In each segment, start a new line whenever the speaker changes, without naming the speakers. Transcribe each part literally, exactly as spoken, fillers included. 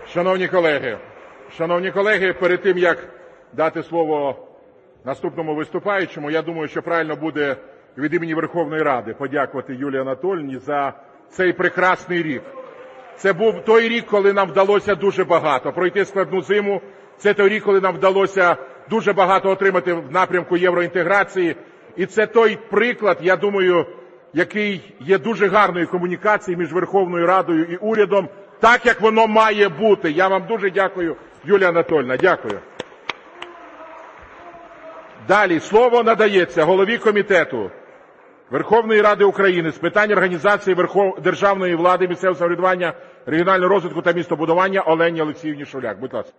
Шановні колеги, шановні колеги, перед тим, як дати слово наступному виступаючому, я думаю, що правильно буде від імені Верховної Ради подякувати Юлії Анатоліївні за цей прекрасний рік. Це був той рік, коли нам вдалося дуже багато пройти складну зиму. Це той рік, коли нам вдалося дуже багато отримати в напрямку євроінтеграції. І це той приклад, я думаю, який є дуже гарною комунікацією між Верховною Радою і урядом, так, як воно має бути. Я вам дуже дякую, Юлія Анатоліївна. Дякую. Далі слово надається голові Комітету Верховної Ради України з питань організації Верхов... державної влади, місцевого самоврядування, регіонального розвитку та містобудування Олені Олексіївні Шуляк. Будь ласка.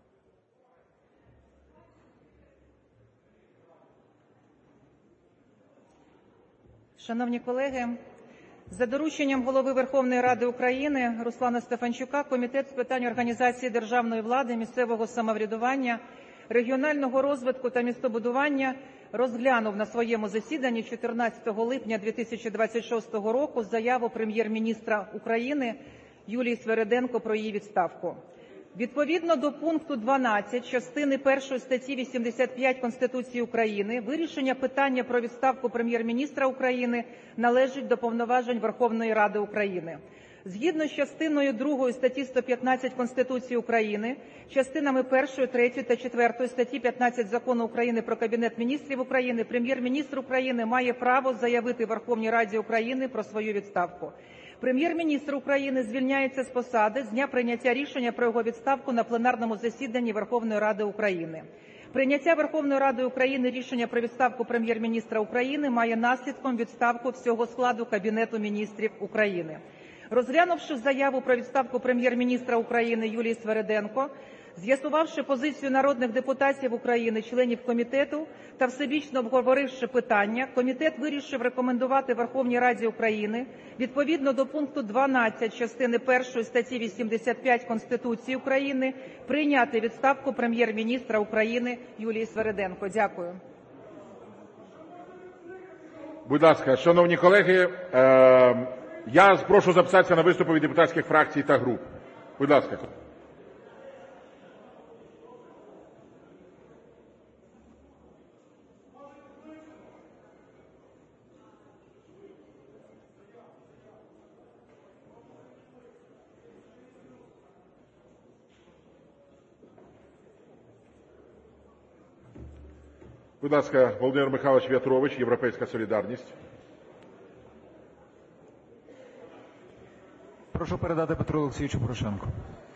Шановні колеги, за дорученням Голови Верховної Ради України Руслана Стефанчука Комітет з питань організації державної влади, місцевого самоврядування, регіонального розвитку та містобудування розглянув на своєму засіданні чотирнадцятого липня дві тисячі двадцять шостого року заяву Прем'єр-міністра України Юлії Свериденко про її відставку. Відповідно до пункту дванадцять частини першої статті вісімдесят п'ять Конституції України, вирішення питання про відставку Прем'єр-міністра України належить до повноважень Верховної Ради України. Згідно з частиною другою статті сто п'ятнадцять Конституції України, частинами першою, третьою та четвертою статті п'ятнадцять Закону України про Кабінет міністрів України, Прем'єр-міністр України має право заявити Верховній Раді України про свою відставку. Прем'єр-міністр України звільняється з посади з дня прийняття рішення про його відставку на пленарному засіданні Верховної Ради України. Прийняття Верховною Радою України рішення про відставку Прем'єр-міністра України має наслідком відставку всього складу Кабінету міністрів України. Розглянувши заяву про відставку Прем'єр-міністра України Юлії Свериденко, з'ясувавши позицію народних депутатів України, членів комітету та всебічно обговоривши питання, комітет вирішив рекомендувати Верховній Раді України відповідно до пункту дванадцять частини першої статті вісімдесят п'ять Конституції України прийняти відставку Прем'єр-міністра України Юлії Свериденко. Дякую.
Будь ласка, шановні колеги, е- я прошу записатися на виступи від депутатських фракцій та груп. Будь ласка. Будь ласка, Володимир Михайлович В'ятрович, Європейська солідарність.
Прошу передати Петру Олексійовичу Порошенку.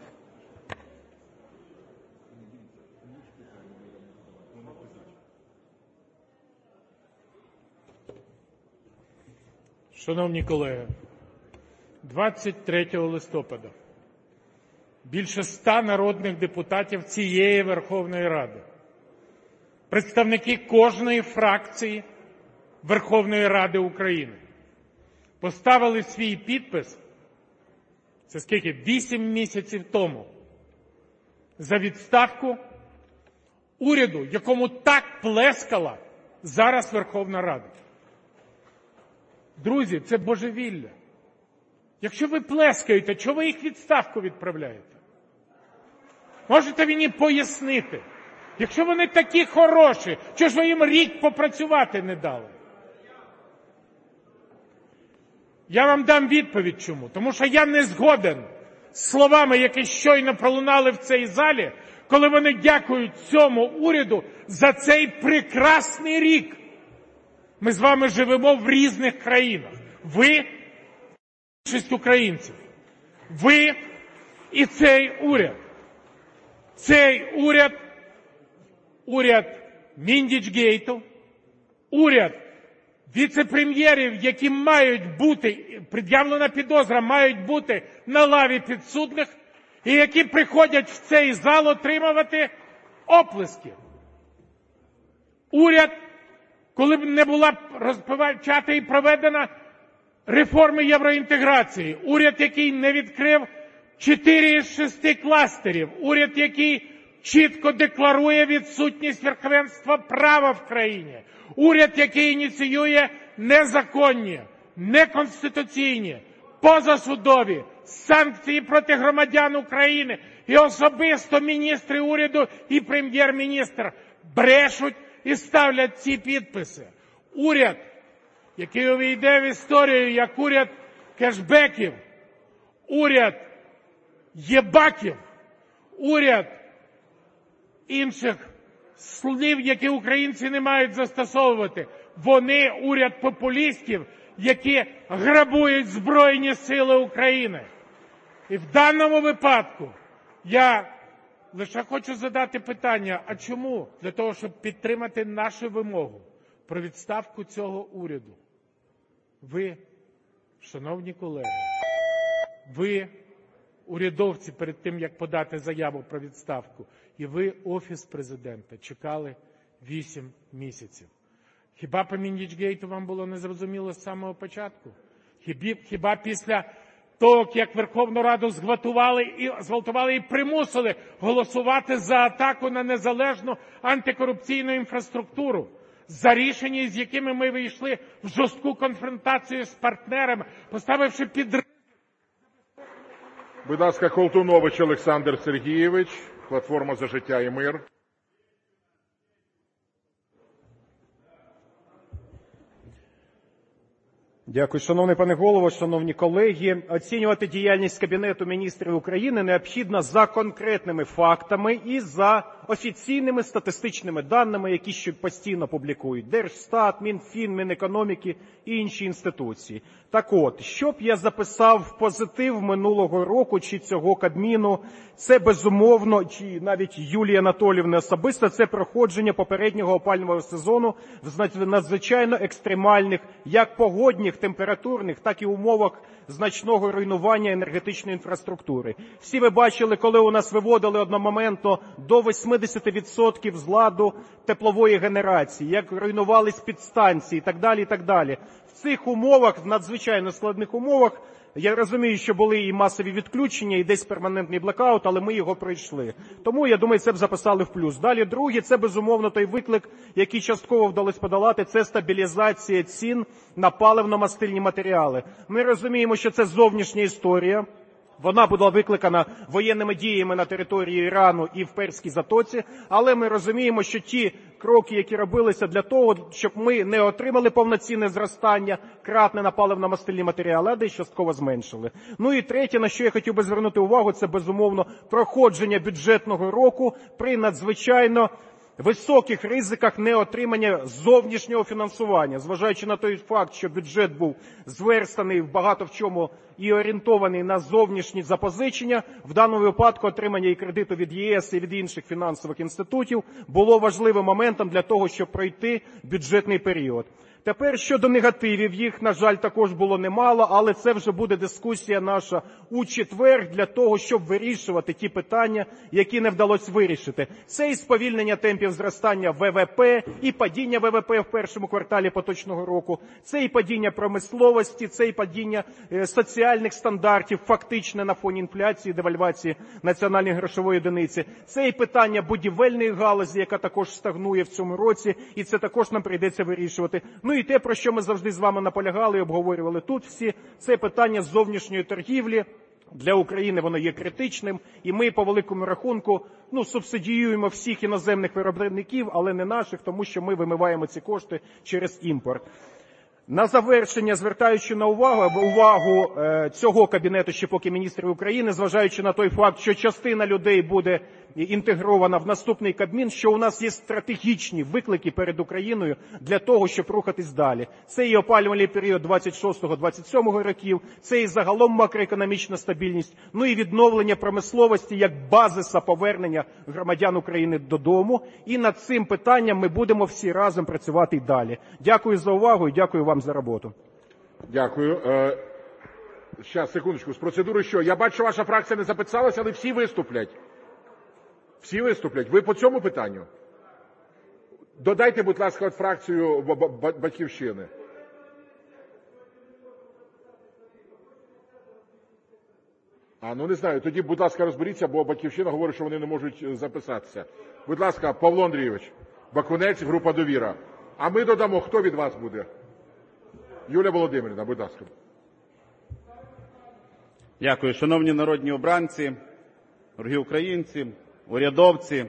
Шановні колеги, двадцять третього листопада більше ста народних депутатів цієї Верховної Ради, представники кожної фракції Верховної Ради України поставили свій підпис, це скільки, вісім місяців тому, за відставку уряду, якому так плескала зараз Верховна Рада. Друзі, це божевілля. Якщо ви плескаєте, чого ви їх відставку відправляєте? Можете мені пояснити? Якщо вони такі хороші, чого ж ви їм рік попрацювати не дали? Я вам дам відповідь чому. Тому що я не згоден з словами, які щойно пролунали в цій залі, коли вони дякують цьому уряду за цей прекрасний рік. Ми з вами живемо в різних країнах. Ви – більшість українців. Ви і цей уряд. Цей уряд – уряд Міндічгейту, уряд віце-прем'єрів, які мають бути, пред'явлена підозра, мають бути на лаві підсудних, і які приходять в цей зал отримувати оплески. Уряд, коли б не була розпочата і проведена реформи євроінтеграції, уряд, який не відкрив чотири із шести кластерів, уряд, який чітко декларує відсутність верховенства права в країні, уряд, який ініціює незаконні, неконституційні, позасудові санкції проти громадян України. І особисто міністри уряду і прем'єр-міністр брешуть і ставлять ці підписи. Уряд, який увійде в історію як уряд кешбеків, уряд єбаків, уряд інших слів, які українці не мають застосовувати. Вони уряд популістів, які грабують Збройні Сили України. І в даному випадку я лише хочу задати питання, а чому? Для того, щоб підтримати нашу вимогу про відставку цього уряду. Ви, шановні колеги, ви, урядовці, перед тим, як подати заяву про відставку, і ви, Офіс Президента, чекали вісім місяців. Хіба по Міндічгейту вам було незрозуміло з самого початку? Хіба, хіба після того, як Верховну Раду зґвалтували і, зґвалтували і примусили голосувати за атаку на незалежну антикорупційну інфраструктуру, за рішення, з якими ми вийшли в жорстку конфронтацію з партнерами, поставивши під...
Будь ласка, Колтунович Олександр Сергійович, Платформа за життя і мир.
Дякую, шановний пане голово, шановні колеги. Оцінювати діяльність Кабінету міністрів України необхідно за конкретними фактами і за офіційними статистичними даними, які ще постійно публікують Держстат, Мінфін, Мінекономіки і інші інституції. Так от, що б я записав в позитив минулого року чи цього Кабміну, це безумовно, чи навіть Юлії Анатоліївни особисто, це проходження попереднього опалювального сезону в надзвичайно екстремальних, як погодних, температурних, так і умовах значного руйнування енергетичної інфраструктури. Всі ви бачили, коли у нас виводили одномоментно до вісімдесят відсотків з ладу теплової генерації, як руйнувались підстанції і так далі, і так далі. В цих умовах, в надзвичайно складних умовах, я розумію, що були і масові відключення, і десь перманентний блекаут, але ми його пройшли. Тому, я думаю, це б записали в плюс. Далі, друге, це, безумовно, той виклик, який частково вдалося подолати, це стабілізація цін на паливно-мастильні матеріали. Ми розуміємо, що це зовнішня історія. Вона була викликана воєнними діями на території Ірану і в Перській затоці, але ми розуміємо, що ті кроки, які робилися для того, щоб ми не отримали повноцінне зростання, кратне на паливно-мастильні матеріали, а десь частково зменшили. Ну і третє, на що я хотів би звернути увагу, це, безумовно, проходження бюджетного року при надзвичайно високих ризиках неотримання зовнішнього фінансування, зважаючи на той факт, що бюджет був зверстаний в багато в чому і орієнтований на зовнішні запозичення, в даному випадку отримання і кредиту від ЄС і від інших фінансових інститутів було важливим моментом для того, щоб пройти бюджетний період. Тепер щодо негативів, їх, на жаль, також було немало, але це вже буде дискусія наша у четвер для того, щоб вирішувати ті питання, які не вдалося вирішити. Це і сповільнення темпів зростання ВВП, і падіння ВВП в першому кварталі поточного року, це і падіння промисловості, це і падіння соціальних стандартів, фактичне на фоні інфляції, девальвації національної грошової одиниці, це і питання будівельної галузі, яка також стагнує в цьому році, і це також нам прийдеться вирішувати. Ну і те, про що ми завжди з вами наполягали і обговорювали тут всі, це питання зовнішньої торгівлі. Для України воно є критичним, і ми по великому рахунку ну, субсидіюємо всіх іноземних виробників, але не наших, тому що ми вимиваємо ці кошти через імпорт. На завершення, звертаючи на увагу, увагу е, цього Кабінету ще поки міністрів України, зважаючи на той факт, що частина людей буде інтегрована в наступний Кабмін, що у нас є стратегічні виклики перед Україною для того, щоб рухатись далі. Це і опалювальний період двадцять шостого - двадцять сьомого років, це і загалом макроекономічна стабільність, ну і відновлення промисловості як базиса повернення громадян України додому. І над цим питанням ми будемо всі разом працювати і далі. Дякую за увагу і дякую вам за роботу.
Дякую. Зараз, секундочку, з процедури що? Я бачу, ваша фракція не записалася, але всі виступлять. Всі виступлять. Ви по цьому питанню? Додайте, будь ласка, от фракцію Батьківщини. А, ну не знаю. Тоді, будь ласка, розберіться, бо Батьківщина говорить, що вони не можуть записатися. Будь ласка, Павло Андрійович, Бакунець, група «Довіра». А ми додамо, хто від вас буде? Юлія Володимирівна, будь ласка.
Дякую. Шановні народні обранці, дорогі українці, урядовці.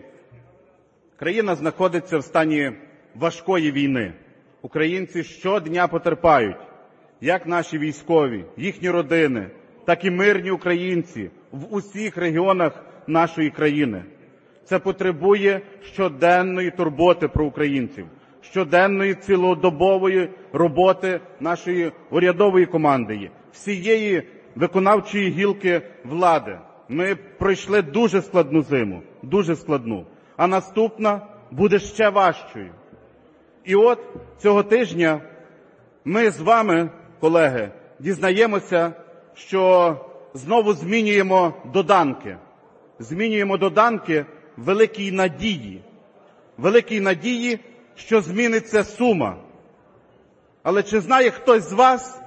Країна знаходиться в стані важкої війни. Українці щодня потерпають, як наші військові, їхні родини, так і мирні українці в усіх регіонах нашої країни. Це потребує щоденної турботи про українців, щоденної цілодобової роботи нашої урядової команди, всієї виконавчої гілки влади. Ми пройшли дуже складну зиму, дуже складну, а наступна буде ще важчою. І от цього тижня ми з вами, колеги, дізнаємося, що знову змінюємо доданки. Змінюємо доданки великій надії. Великій надії, що зміниться сума. Але чи знає хтось з вас,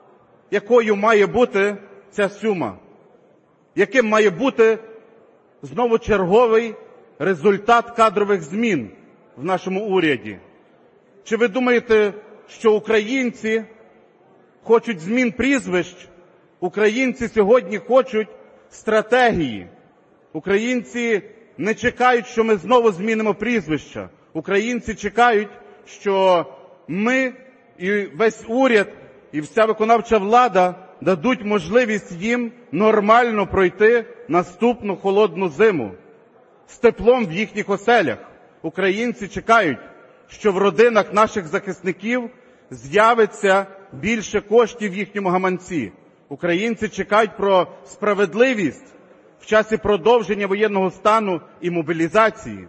якою має бути ця сума? Яким має бути знову черговий результат кадрових змін в нашому уряді? Чи ви думаєте, що українці хочуть змін прізвищ? Українці сьогодні хочуть стратегії. Українці не чекають, що ми знову змінимо прізвища. Українці чекають, що ми і весь уряд, і вся виконавча влада дадуть можливість їм нормально пройти наступну холодну зиму з теплом в їхніх оселях. Українці чекають, що в родинах наших захисників з'явиться більше коштів в їхньому гаманці. Українці чекають про справедливість в часі продовження воєнного стану і мобілізації.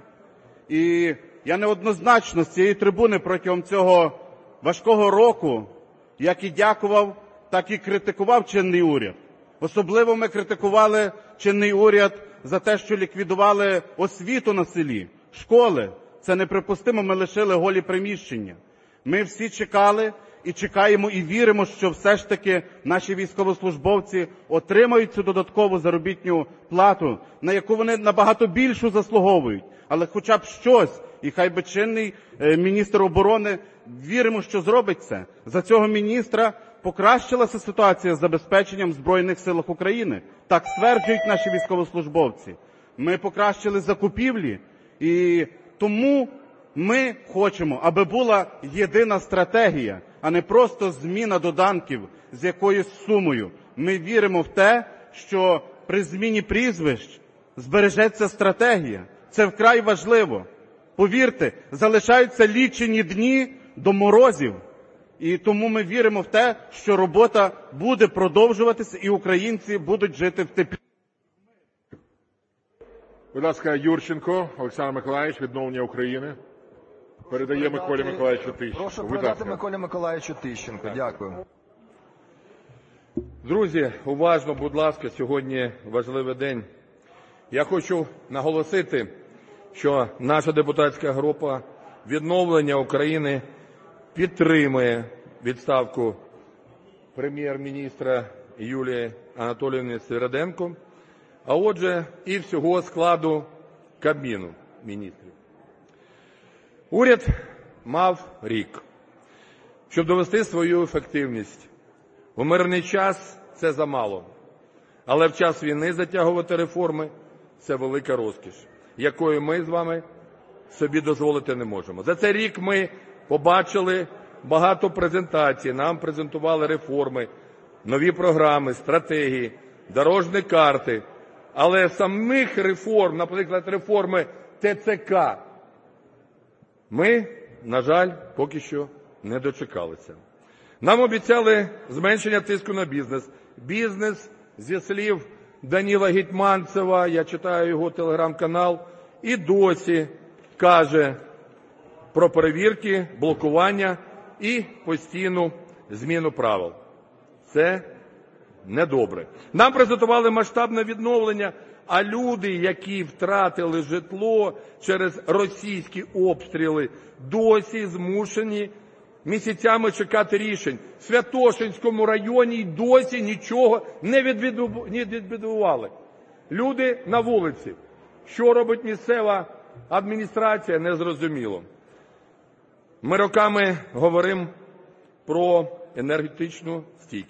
І я неоднозначно з цієї трибуни протягом цього важкого року, як і дякував, так і критикував чинний уряд. Особливо ми критикували чинний уряд за те, що ліквідували освіту на селі, школи. Це неприпустимо, ми лишили голі приміщення. Ми всі чекали і чекаємо і віримо, що все ж таки наші військовослужбовці отримають цю додаткову заробітну плату, на яку вони набагато більшу заслуговують. Але хоча б щось, і хай би чинний е, міністр оборони, віримо, що зробить це. За цього міністра покращилася ситуація з забезпеченням в Збройних силах України. Так стверджують наші військовослужбовці. Ми покращили закупівлі, і тому ми хочемо, аби була єдина стратегія, а не просто зміна доданків з якоюсь сумою. Ми віримо в те, що при зміні прізвищ збережеться стратегія. Це вкрай важливо. Повірте, залишаються лічені дні до морозів. І тому ми віримо в те, що робота буде продовжуватися і українці будуть жити в теплі.
Будь ласка, Юрченко Олександр Миколаївич, «Відновлення України». Передає Миколі Миколаївичу Тищенку.
Прошу передати Миколі Миколаївичу Тищенку. Дякую.
Друзі, уважно, будь ласка, сьогодні важливий день. Я хочу наголосити, що наша депутатська група «Відновлення України» підтримує відставку прем'єр-міністра Юлії Анатоліївни Свириденко, а отже і всього складу Кабміну міністрів. Уряд мав рік, щоб довести свою ефективність. У мирний час це замало, але в час війни затягувати реформи – це велика розкіш, якої ми з вами собі дозволити не можемо. За цей рік ми побачили багато презентацій, нам презентували реформи, нові програми, стратегії, дорожні карти. Але самих реформ, наприклад, реформи Те Це Ка, ми, на жаль, поки що не дочекалися. Нам обіцяли зменшення тиску на бізнес. Бізнес, зі слів Даніла Гетманцева, я читаю його телеграм-канал, і досі каже про перевірки, блокування і постійну зміну правил. Це недобре. Нам презентували масштабне відновлення, а люди, які втратили житло через російські обстріли, досі змушені місяцями чекати рішень. В Святошинському районі досі нічого не відбудували. Люди на вулиці. Що робить місцева адміністрація, незрозуміло. Ми роками говоримо про енергетичну стійкість.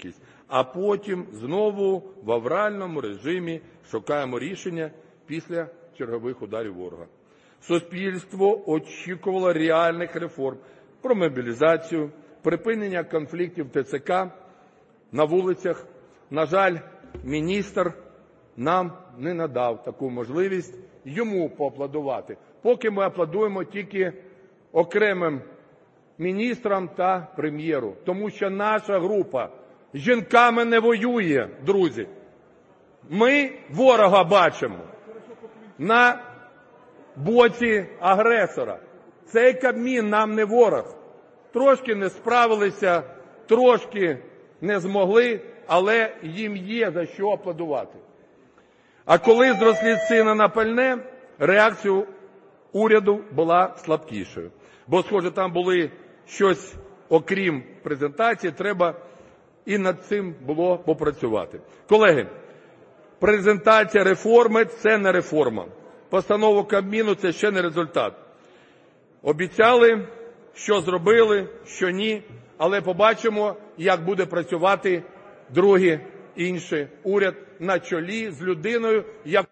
а потім знову в авральному режимі шукаємо рішення після чергових ударів ворога. Суспільство очікувало реальних реформ про мобілізацію, припинення конфліктів Т Ц К на вулицях. На жаль, міністр нам не надав таку можливість йому поаплодувати. Поки ми аплодуємо тільки окремим міністрам та прем'єру. Тому що наша група з жінками не воює, друзі. Ми ворога бачимо на боці агресора. Цей Кабмін нам не ворог. Трошки не справилися, трошки не змогли, але їм є за що аплодувати. А коли зросли ціни на пальне, реакція уряду була слабкішою. Бо, схоже, там були щось, окрім презентації, треба і над цим було попрацювати. Колеги, презентація реформи – це не реформа. Постанова Кабміну – це ще не результат. Обіцяли, що зробили, що ні, але побачимо, як буде працювати другий, інший уряд на чолі з людиною, як...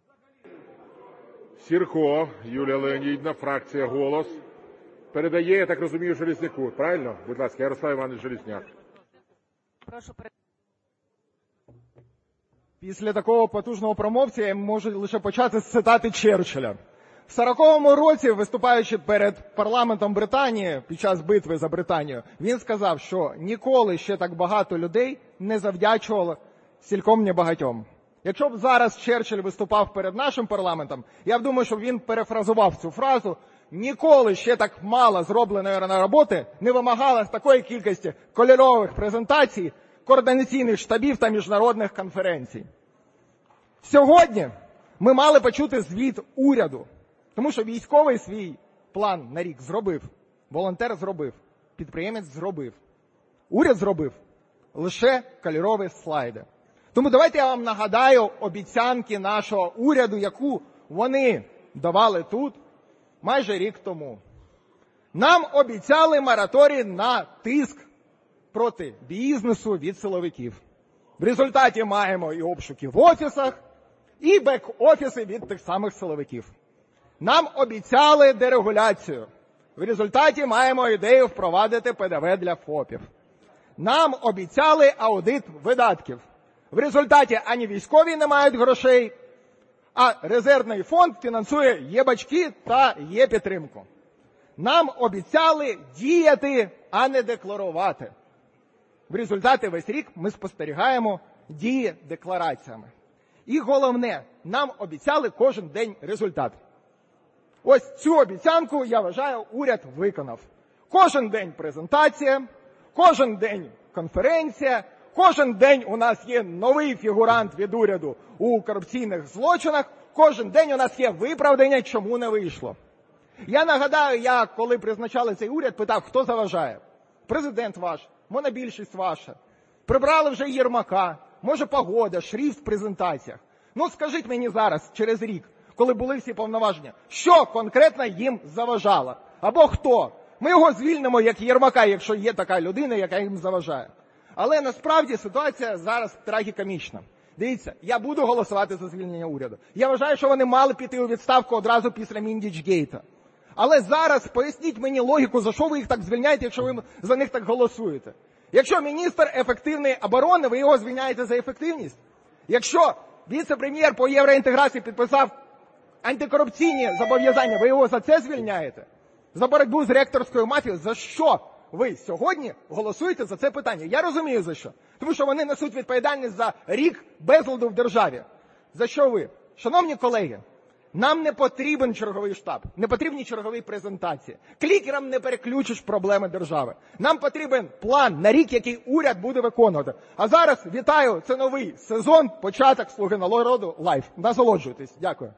Сірко, Юлія Леонідівна, фракція «Голос». Передає, я так розумію, Железняку. Правильно? Будь ласка, Ярослав Іванович Железняк.
Прошу передати.
Після такого потужного промовця я можу лише почати з цитати Черчилля. В сороковому році, виступаючи перед парламентом Британії під час битви за Британію, він сказав, що ніколи ще так багато людей не завдячувало стільком небагатьом. Якщо б зараз Черчилль виступав перед нашим парламентом, я б думаю, що він перефразував цю фразу: ніколи ще так мало зробленої роботи не вимагала такої кількості кольорових презентацій, координаційних штабів та міжнародних конференцій. Сьогодні ми мали почути звіт уряду, тому що військовий свій план на рік зробив, волонтер зробив, підприємець зробив. Уряд зробив лише кольорові слайди. Тому давайте я вам нагадаю обіцянки нашого уряду, яку вони давали тут майже рік тому. Нам обіцяли мораторій на тиск проти бізнесу від силовиків. В результаті маємо і обшуки в офісах, і бек-офіси від тих самих силовиків. Нам обіцяли дерегуляцію. В результаті маємо ідею впровадити П Д В для ФОПів. Нам обіцяли аудит видатків. В результаті ані військові не мають грошей, а резервний фонд фінансує єбачки та є-підтримку. Нам обіцяли діяти, а не декларувати. В результаті весь рік ми спостерігаємо дії деклараціями. І головне, нам обіцяли кожен день результат. Ось цю обіцянку, я вважаю, уряд виконав. Кожен день презентація, кожен день конференція, кожен день у нас є новий фігурант від уряду у корупційних злочинах, кожен день у нас є виправдання, чому не вийшло. Я нагадаю, я, коли призначали цей уряд, питав, хто заважає. Президент ваш, монобільшість ваша. Прибрали вже Єрмака, може погода, шрифт в презентаціях. Ну скажіть мені зараз, через рік, коли були всі повноваження, що конкретно їм заважало? Або хто? Ми його звільнимо як Єрмака, якщо є така людина, яка їм заважає. Але насправді ситуація зараз трагікомічна. Дивіться, я буду голосувати за звільнення уряду. Я вважаю, що вони мали піти у відставку одразу після Міндічгейта. Але зараз поясніть мені логіку, за що ви їх так звільняєте, якщо ви за них так голосуєте. Якщо міністр ефективної оборони, ви його звільняєте за ефективність. Якщо віце-прем'єр по євроінтеграції підписав антикорупційні зобов'язання, ви його за це звільняєте? За боротьбу з ректорською мафією? За що ви сьогодні голосуєте за це питання? Я розумію, за що. Тому що вони несуть відповідальність за рік безладу в державі. За що ви? Шановні колеги, нам не потрібен черговий штаб, не потрібні чергові презентації. Клікерам не переключиш проблеми держави. Нам потрібен план на рік, який уряд буде виконувати. А зараз, вітаю, це новий сезон, початок «Слуги народу» лайв. Насолоджуйтесь. Дякую.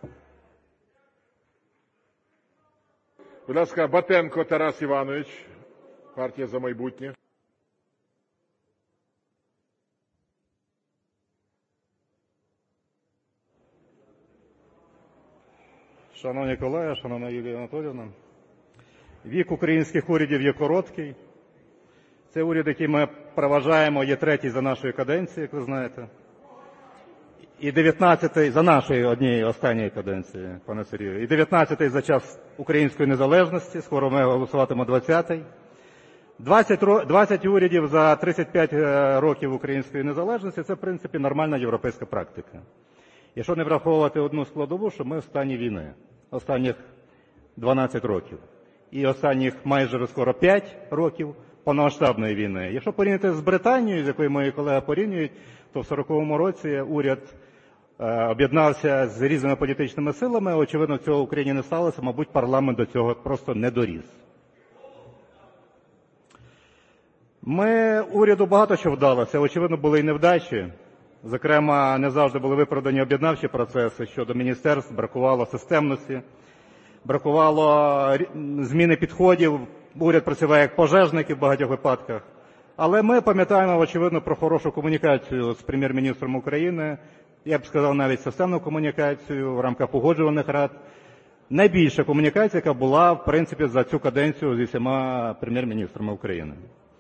Будь ласка, Батенко Тарас Іванович, партія «За майбутнє».
Шановні колеги, шановна Юлія Анатоліївна, вік українських урядів є короткий. Це уряд, який ми проважаємо, є третій за нашої каденції, як ви знаєте. І дев'ятнадцятий за нашої однієї останньої каденції, пане Сергію. І дев'ятнадцятий за час української незалежності, скоро ми голосуватимемо двадцятий. двадцять урядів за тридцять п'ять років української незалежності – це, в принципі, нормальна європейська практика. Якщо не враховувати одну складову, що ми в стані війни останніх дванадцять років. І останніх майже скоро п'ять років повномасштабної війни. Якщо порівняти з Британією, з якою мої колеги порівнюють, то в сороковому році уряд е, об'єднався з різними політичними силами. Очевидно, цього в Україні не сталося. Мабуть, парламент до цього просто не доріс. Ми уряду багато що вдалося. Очевидно, були і невдачі. Зокрема, не завжди були виправдані об'єднавчі процеси. Щодо міністерств бракувало системності, бракувало зміни підходів. Уряд працює як пожежники в багатьох випадках. Але ми пам'ятаємо, очевидно, про хорошу комунікацію з прем'єр-міністром України. Я б сказав, навіть системну комунікацію в рамках погоджувальних рад. Найбільша комунікація, яка була, в принципі, за цю каденцію зі всіма прем'єр-міністрами України.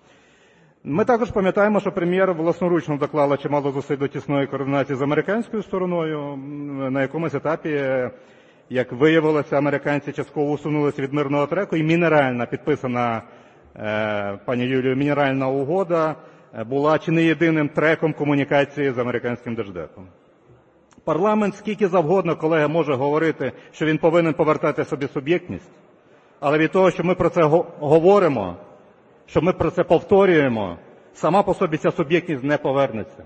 Ми також пам'ятаємо, що прем'єр власноручно доклала чимало зусиль до тісної координації з американською стороною. На якомусь етапі, як виявилося, американці частково усунулися від мирного треку, і мінеральна, підписана е, пані Юлією, мінеральна угода була чи не єдиним треком комунікації з американським держдепом. Парламент скільки завгодно, колеги, може говорити, що він повинен повертати собі суб'єктність, але від того, що ми про це говоримо, що ми про це повторюємо, сама по собі ця суб'єктність не повернеться.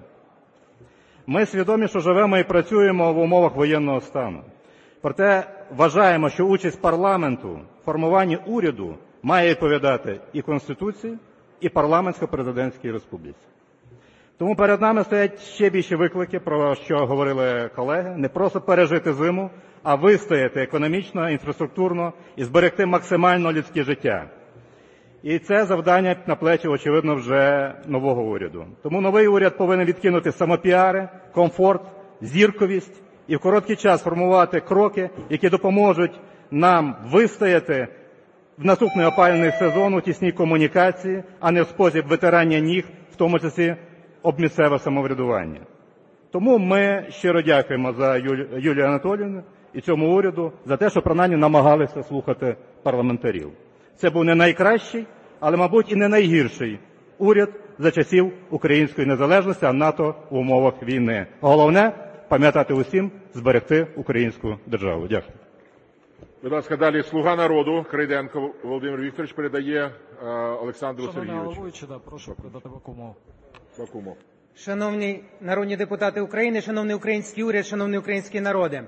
Ми свідомі, що живемо і працюємо в умовах воєнного стану. Проте вважаємо, що участь парламенту в формуванні уряду має відповідати і Конституції, і парламентсько-президентській республіці. Тому перед нами стоять ще більші виклики, про що говорили колеги. Не просто пережити зиму, а вистояти економічно, інфраструктурно і зберегти максимально людське життя. І це завдання на плечі, очевидно, вже нового уряду. Тому новий уряд повинен відкинути самопіари, комфорт, зірковість і в короткий час формувати кроки, які допоможуть нам вистояти в наступний опалювальний сезон у тісній комунікації, а не в спосіб витирання ніг, в тому числі об місцеве самоврядування. Тому ми щиро дякуємо за Юлі... Юлію Анатоліївну і цьому уряду за те, що принаймні намагалися слухати парламентарів. Це був не найкращий, але, мабуть, і не найгірший уряд за часів української незалежності, а НАТО в умовах війни. Головне – пам'ятати усім, зберегти українську державу. Дякую.
Будь ласка, далі «Слуга народу». Крейденко Володимир Вікторович передає е, Олександру Сергійовичу.
Шановний головуючий, да, прошу передати Бакумову.
Бакумов.
Шановні народні депутати України, шановний український уряд, шановний український народе.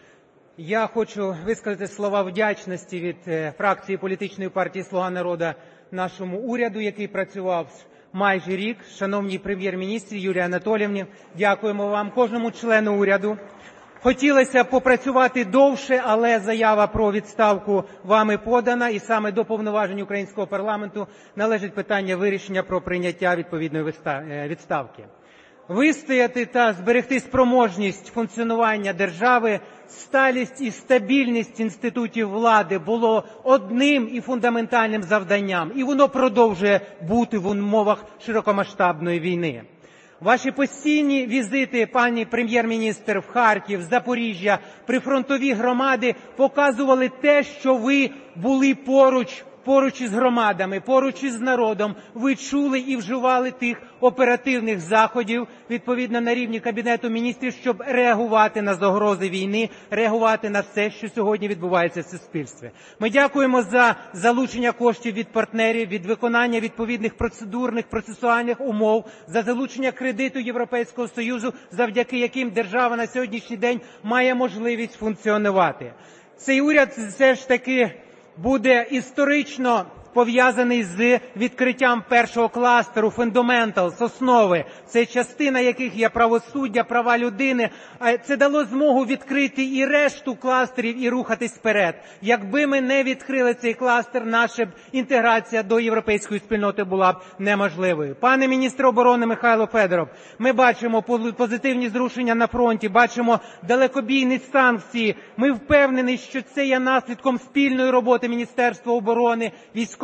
Я хочу висказати слова вдячності від фракції політичної партії «Слуга народу» нашому уряду, який працював майже рік. Шановній прем'єр-міністрі Юлії Анатоліївні, дякуємо вам, кожному члену уряду. Хотілося попрацювати довше, але заява про відставку вами подана, і саме до повноважень українського парламенту належить питання вирішення про прийняття відповідної відставки. Вистояти та зберегти спроможність функціонування держави, сталість і стабільність інститутів влади було одним і фундаментальним завданням, і воно продовжує бути в умовах широкомасштабної війни. Ваші постійні візити, пані прем'єр-міністр, в Харків, Запоріжжя, прифронтові громади показували те, що ви були поруч, поруч із громадами, поруч із народом. Ви чули і вживали тих оперативних заходів, відповідно на рівні Кабінету міністрів, щоб реагувати на загрози війни, реагувати на все, що сьогодні відбувається в суспільстві. Ми дякуємо за залучення коштів від партнерів, від виконання відповідних процедурних, процесуальних умов, за залучення кредиту Європейського Союзу, завдяки яким держава на сьогоднішній день має можливість функціонувати. Цей уряд все ж таки буде історично пов'язаний з відкриттям першого кластеру «Fundamentals», основи. Це частина яких є правосуддя, права людини. Це дало змогу відкрити і решту кластерів і рухатись вперед. Якби ми не відкрили цей кластер, наша інтеграція до європейської спільноти була б неможливою. Пане міністр оборони Михайло Федоров, ми бачимо позитивні зрушення на фронті, бачимо далекобійні санкції. Ми впевнені, що це є наслідком спільної роботи Міністерства оборони, військової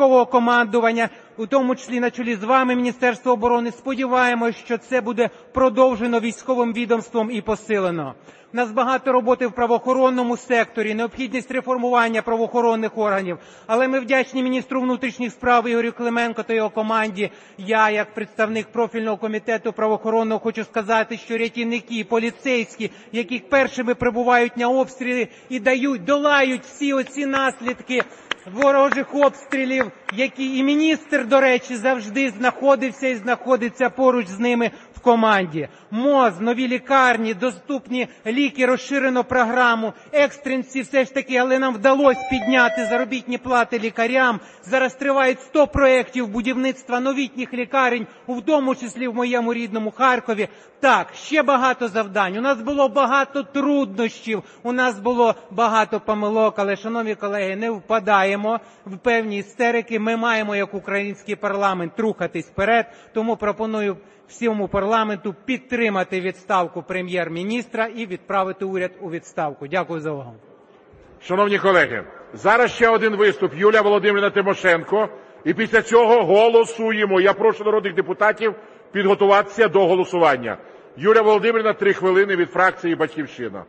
військового командування, у тому числі на чолі з вами, Міністерство оборони. Сподіваємось, що це буде продовжено військовим відомством і посилено. У нас багато роботи в правоохоронному секторі, необхідність реформування правоохоронних органів. Але ми вдячні міністру внутрішніх справ Ігорю Клименку та його команді. Я, як представник профільного комітету правоохоронного, хочу сказати, що рятівники, поліцейські, які першими прибувають на обстріли і дають, долають всі оці наслідки ворожих обстрілів, які і міністр, до речі, завжди знаходився і знаходиться поруч з ними в команді. МОЗ, нові лікарні, доступні ліки, розширено програму, екстренці все ж таки, але нам вдалося підняти заробітні плати лікарям. Зараз тривають сто проєктів будівництва новітніх лікарень, у тому числі в моєму рідному Харкові. Так, ще багато завдань. У нас було багато труднощів, у нас було багато помилок, але, шановні колеги, не впадаємо в певні істерики. Ми маємо, як український парламент, рухатись вперед, тому пропоную всьому парламенту підтримати відставку прем'єр-міністра і відправити уряд у відставку. Дякую за увагу.
Шановні колеги, зараз ще один виступ. Юлія Володимирівна Тимошенко. І після цього голосуємо. Я прошу народних депутатів підготуватися до голосування. Юлія Володимирівна, три хвилини від фракції «Батьківщина».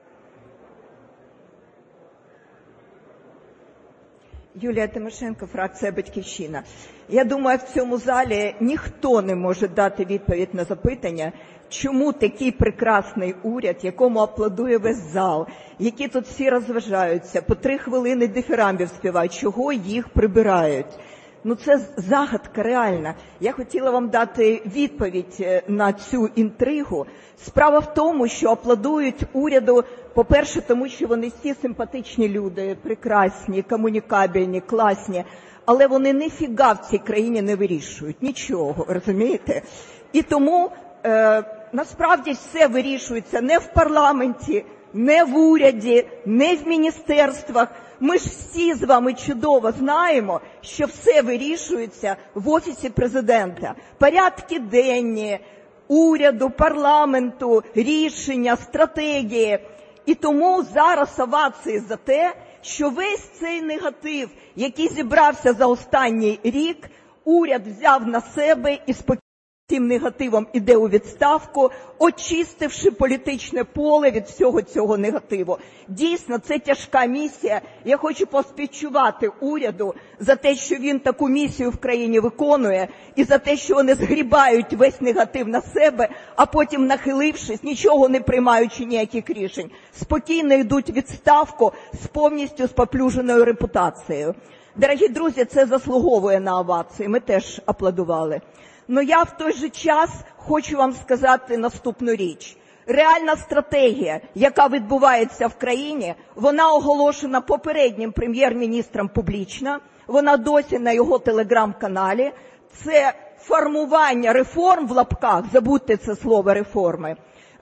Юлія Тимошенко, фракція «Батьківщина». Я думаю, в цьому залі ніхто не може дати відповідь на запитання, чому такий прекрасний уряд, якому аплодує весь зал, які тут всі розважаються, по три хвилини дифірамбів співають, чого їх прибирають. Ну це загадка реальна. Я хотіла вам дати відповідь на цю інтригу. Справа в тому, що аплодують уряду, по-перше, тому що вони всі симпатичні люди, прекрасні, комунікабельні, класні, але вони ніфіга в цій країні не вирішують, нічого, розумієте? І тому е, насправді все вирішується не в парламенті, не в уряді, не в міністерствах. Ми ж всі з вами чудово знаємо, що все вирішується в Офісі Президента. Порядки денні, уряду, парламенту, рішення, стратегії. І тому зараз овації за те, що весь цей негатив, який зібрався за останній рік, уряд взяв на себе і спокійно цим негативом іде у відставку, очистивши політичне поле від всього цього негативу. Дійсно, це тяжка місія. Я хочу поспівчувати уряду за те, що він таку місію в країні виконує, і за те, що вони згрібають весь негатив на себе, а потім, нахилившись, нічого не приймаючи ніяких рішень, спокійно йдуть у відставку з повністю споплюженою репутацією. Дорогі друзі, це заслуговує на овації. Ми теж аплодували. Но я в той же час хочу вам сказати наступну річ. Реальна стратегія, яка відбувається в країні, вона оголошена попереднім прем'єр-міністром публічно, вона досі на його телеграм-каналі. Це формування реформ в лапках, забудьте це слово реформи,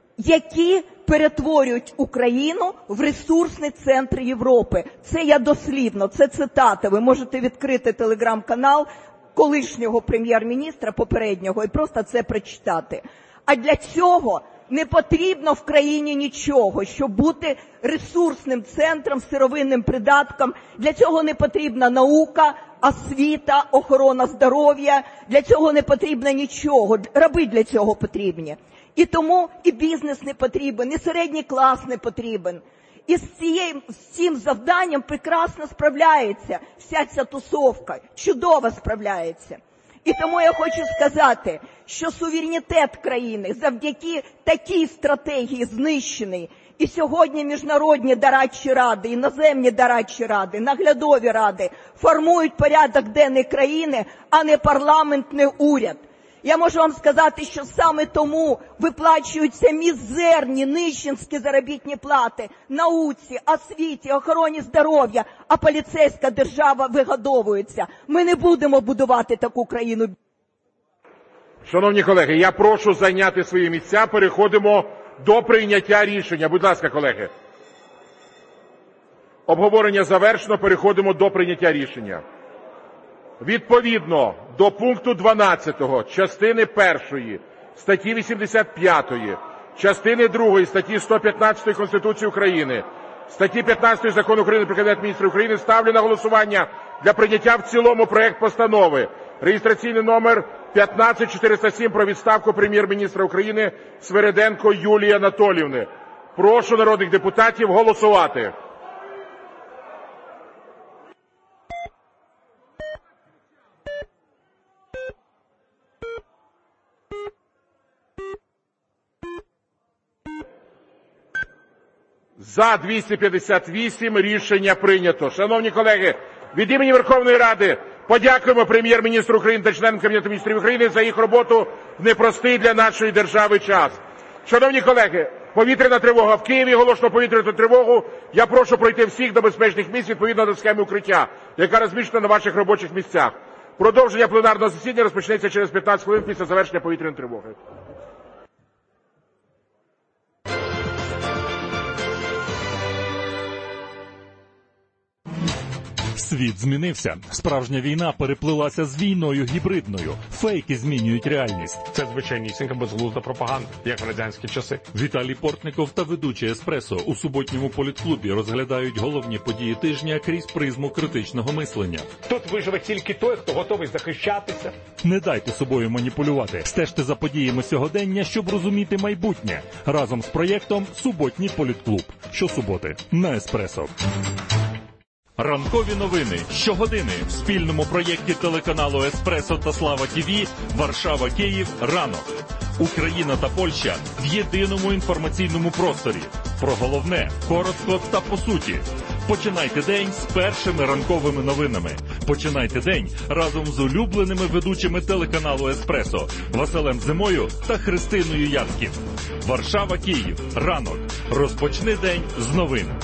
які перетворюють Україну в ресурсний центр Європи. Це я дослівно, це цитата. Ви можете відкрити телеграм-канал колишнього прем'єр-міністра попереднього і просто це прочитати. А для цього не потрібно в країні нічого, щоб бути ресурсним центром, сировинним придатком. Для цього не потрібна наука, освіта, охорона здоров'я. Для цього не потрібно нічого. Раби для цього потрібні. І тому і бізнес не потрібен, і середній клас не потрібен. І з, цією, з цим завданням прекрасно справляється вся ця тусовка, чудово справляється. І тому я хочу сказати, що суверенітет країни завдяки такій стратегії знищений. І сьогодні міжнародні дорадчі ради, іноземні дорадчі ради, наглядові ради формують порядок денний країни, а не парламент, не уряд. Я можу вам сказати, що саме тому виплачуються мізерні нищенські заробітні плати науці, освіті, охороні здоров'я, а поліцейська держава вигодовується. Ми не будемо будувати таку країну.
Шановні колеги, я прошу зайняти свої місця. Переходимо до прийняття рішення. Будь ласка, колеги. Обговорення завершено. Переходимо до прийняття рішення. Відповідно до пункту дванадцятого частини першої статті вісімдесят п'ятої, частини другої статті сто п'ятнадцятої Конституції України, статті п'ятнадцятої Закону України про Кабінет Міністрів України ставлю на голосування для прийняття в цілому проект постанови реєстраційний номер п'ятнадцять чотириста сім про відставку прем'єр-міністра України Свериденко Юлії Анатоліївни. Прошу народних депутатів голосувати. За двісті п'ятдесят вісім рішення прийнято. Шановні колеги, від імені Верховної Ради подякуємо прем'єр-міністру України та членам Кабінету міністрів України за їх роботу в непростий для нашої держави час. Шановні колеги, повітряна тривога в Києві, оголошено повітряну тривогу. Я прошу пройти всіх до безпечних місць відповідно до схеми укриття, яка розміщена на ваших робочих місцях. Продовження пленарного засідання розпочнеться через п'ятнадцять хвилин після завершення повітряної тривоги.
Світ змінився. Справжня війна переплилася з війною гібридною. Фейки змінюють реальність.
Це звичайнісінька безглузда пропаганда, як в радянські часи.
Віталій Портников та ведучий «Еспресо» у суботньому політклубі розглядають головні події тижня крізь призму критичного мислення.
Тут виживе тільки той, хто готовий захищатися.
Не дайте собою маніпулювати. Стежте за подіями сьогодення, щоб розуміти майбутнє. Разом з проєктом «Суботній політклуб». Щосуботи на «Еспресо». Ранкові новини щогодини в спільному проєкті телеканалу «Еспресо» та «Слава ТІВІ» Варшава-Київ ранок. Україна та Польща в єдиному інформаційному просторі. Про головне, коротко та по суті. Починайте день з першими ранковими новинами. Починайте день разом з улюбленими ведучими телеканалу «Еспресо» Василем Зимою та Христиною Яцьків. Варшава-Київ ранок. Розпочни день з новин.